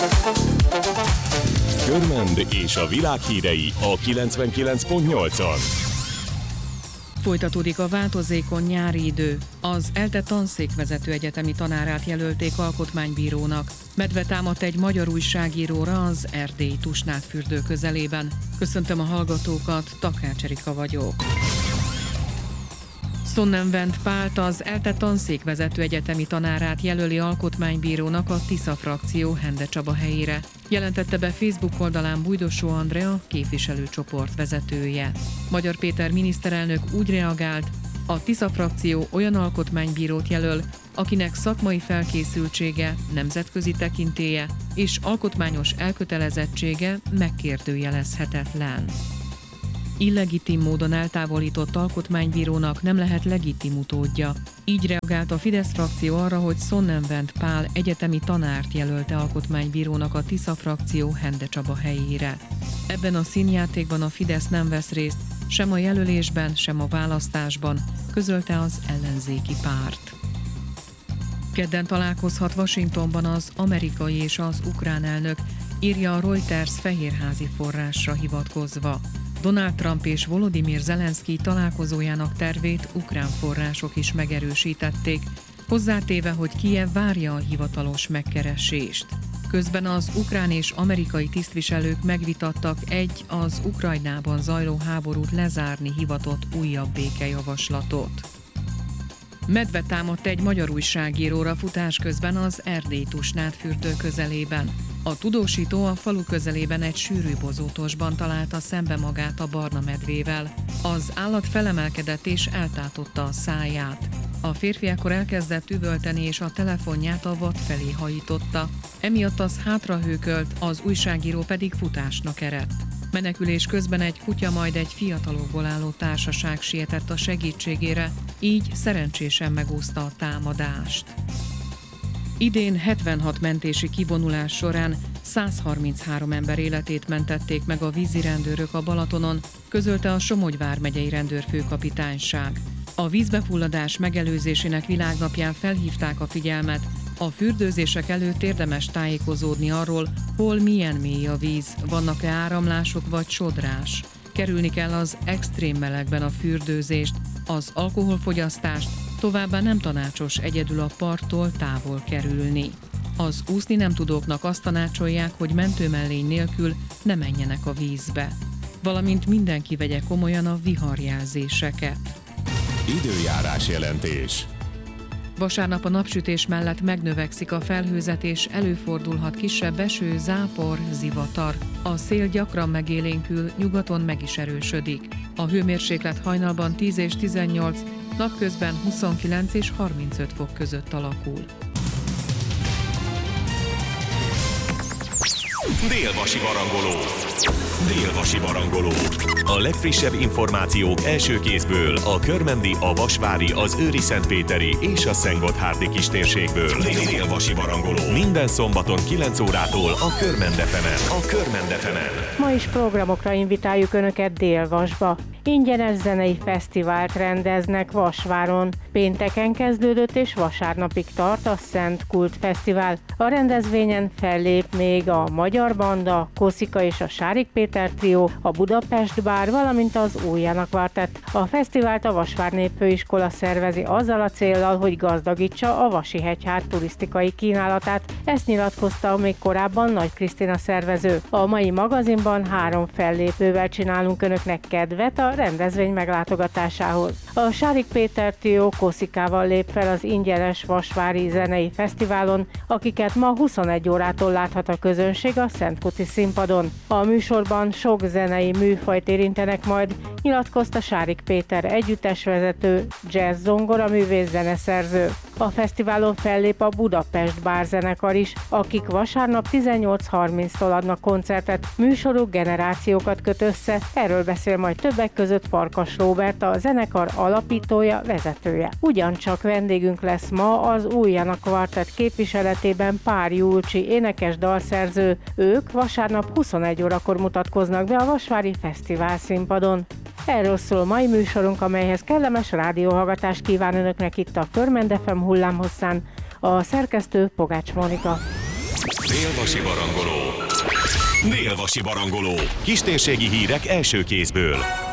Körmend és a világ hírei a 99.8-on. Folytatódik a változékony nyári idő. Az ELTE tanszékvezető egyetemi tanárát jelölték alkotmánybírónak. Medve támadt egy magyar újságíróra az erdélyi Tusnádfürdő közelében. Köszöntöm a hallgatókat, Takács Erika vagyok. Sonnenwend Pált, az ELTE tanszékvezető egyetemi tanárát jelöli alkotmánybírónak a Tisza frakció Hende Csaba helyére. Jelentette be Facebook oldalán Bújdosó Andrea, képviselőcsoport vezetője. Magyar Péter miniszterelnök úgy reagált, a Tisza frakció olyan alkotmánybírót jelöl, akinek szakmai felkészültsége, nemzetközi tekintélye és alkotmányos elkötelezettsége megkérdőjelezhetetlen. Illegitim módon eltávolított alkotmánybírónak nem lehet legitim utódja. Így reagált a Fidesz frakció arra, hogy Sonnenwend Pál egyetemi tanárt jelölte alkotmánybírónak a Tisza frakció Hende Csaba helyére. Ebben a színjátékban a Fidesz nem vesz részt, sem a jelölésben, sem a választásban, közölte az ellenzéki párt. Kedden találkozhat Washingtonban az amerikai és az ukrán elnök, írja a Reuters fehérházi forrásra hivatkozva. Donald Trump és Volodymyr Zelenszky találkozójának tervét ukrán források is megerősítették, hozzátéve, hogy Kijev várja a hivatalos megkeresést. Közben az ukrán és amerikai tisztviselők megvitattak egy az Ukrajnában zajló háborút lezárni hivatott újabb békejavaslatot. Medve támadt egy magyar újságíróra futás közben az erdélyi Tusnádfürdő közelében. A tudósító a falu közelében egy sűrű bozótosban találta szembe magát a barna medvével. Az állat felemelkedett és eltátotta a száját. A férfi ekkor elkezdett üvölteni és a telefonját a vad felé hajította. Emiatt az hátrahőkölt, az újságíró pedig futásnak eredt. Menekülés közben egy kutya, majd egy fiatalokból álló társaság sietett a segítségére, így szerencsésen megúszta a támadást. Idén 76 mentési kivonulás során 133 ember életét mentették meg a vízirendőrök a Balatonon, közölte a Somogy vármegyei rendőrfőkapitányság. A vízbefulladás megelőzésének világnapján felhívták a figyelmet, a fürdőzések előtt érdemes tájékozódni arról, hol milyen mély a víz, vannak-e áramlások vagy sodrás. Kerülni kell az extrém melegben a fürdőzést, az alkoholfogyasztást, továbbá nem tanácsos egyedül a parttól távol kerülni. Az úszni nem tudóknak azt tanácsolják, hogy mentőmellény nélkül ne menjenek a vízbe. Valamint mindenki vegye komolyan a viharjelzéseket. Időjárás jelentés. Vasárnap a napsütés mellett megnövekszik a felhőzet és előfordulhat kisebb eső, zápor, zivatar. A szél gyakran megélénkül, nyugaton meg is erősödik. A hőmérséklet hajnalban 10 és 18, napközben 29 és 35 fok között alakul. Dél-Vasi Barangoló. Dél-Vasi Barangoló. A legfrissebb információk első kézből a körmendi, a vasvári, az őri-szentpéteri és a szentgotthárdi kistérségből. Dél-Vasi Barangoló. Minden szombaton 9 órától a Körmend FM-en. A Körmend FM-en. Ma is programokra invitáljuk Önöket Dél-Vasba. Ingyenes zenei fesztivált rendeznek Vasváron. Pénteken kezdődött és vasárnapig tart a Szent Kult Fesztivál. A rendezvényen fellép még a Magyar Banda, Koszika és a Sárik Péter trió, a Budapest Bár, valamint az Újjának Kvartett. A fesztivált a Vasvár Népfőiskola szervezi azzal a céllal, hogy gazdagítsa a Vasi-hegyház turisztikai kínálatát. Ezt nyilatkozta még korábban Nagy Krisztina szervező. A mai magazinban 3 fellépővel csinálunk Önöknek kedvet a rendezvény meglátogatásához. A Sárik Péter trió Koszikával lép fel az ingyenes vasvári zenei fesztiválon, akiket ma 21 órától láthat a közönség a Szentkuti színpadon. A műsorban sok zenei műfajt érintenek majd, nyilatkozta Sárik Péter együttesvezető, jazz zongora művész zeneszerző. A fesztiválon fellép a Budapest Bár zenekar is, akik vasárnap 18:30-tól adnak koncertet, műsoruk generációkat köt össze, erről beszél majd többek között Farkas Róbert, a zenekar alapítója, vezetője. Ugyancsak vendégünk lesz ma az Újjának Kvartett képviseletében Pár Julcsi, énekes dalszerző. Ők vasárnap 21 órakor mutatkoznak be a Vasvári Fesztivál színpadon. Erről szól mai műsorunk, amelyhez kellemes rádióhallgatást kíván Önöknek itt a Körmend FM hullámhosszán. A szerkesztő Pogács Monika. Dél-Vasi Barangoló. Dél-Vasi Barangoló. Kistérségi hírek első kézből.